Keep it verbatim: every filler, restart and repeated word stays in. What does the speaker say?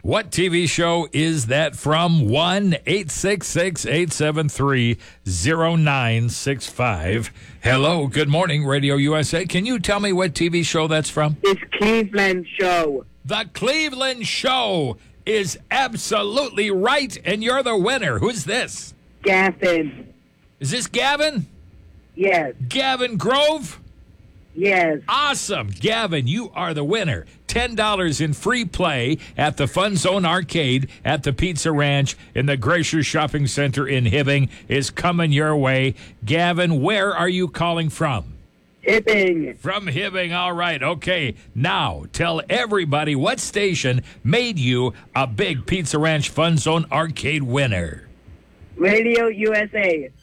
What T V show is that from? one eight six six, eight seven three, zero nine six five. Hello, good morning, Radio U S A. Can you tell me what T V show that's from? It's Cleveland Show. The Cleveland Show is absolutely right, and you're the winner. Who's this? Gavin. Is this Gavin? Yes. Gavin Grove? Yes. Awesome. Gavin, you are the winner. ten dollars in free play at the Fun Zone Arcade at the Pizza Ranch in the Gracious Shopping Center in Hibbing is coming your way. Gavin, where are you calling from? Hibbing. From Hibbing. All right. Okay. Now, tell everybody what station made you a big Pizza Ranch Fun Zone Arcade winner. Radio U S A.